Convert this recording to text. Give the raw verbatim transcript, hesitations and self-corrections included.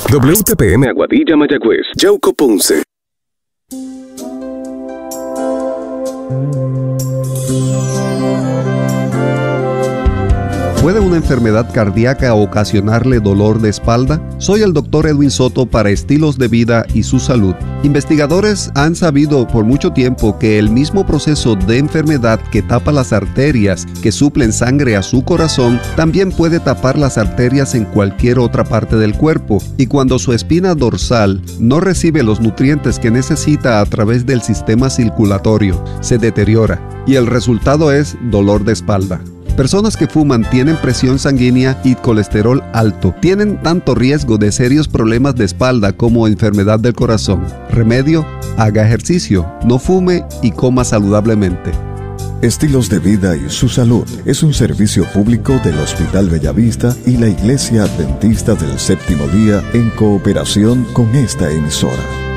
W T P M Aguadilla, Mayagüez, Yauco, Ponce. ¿Puede una enfermedad cardíaca ocasionarle dolor de espalda? Soy el doctor Edwin Soto para Estilos de Vida y su Salud. Investigadores han sabido por mucho tiempo que el mismo proceso de enfermedad que tapa las arterias que suplen sangre a su corazón, también puede tapar las arterias en cualquier otra parte del cuerpo. Y cuando su espina dorsal no recibe los nutrientes que necesita a través del sistema circulatorio, se deteriora. Y el resultado es dolor de espalda. Personas que fuman tienen presión sanguínea y colesterol alto. Tienen tanto riesgo de serios problemas de espalda como enfermedad del corazón. Remedio: haga ejercicio, no fume y coma saludablemente. Estilos de Vida y su Salud es un servicio público del Hospital Bellavista y la Iglesia Adventista del Séptimo Día en cooperación con esta emisora.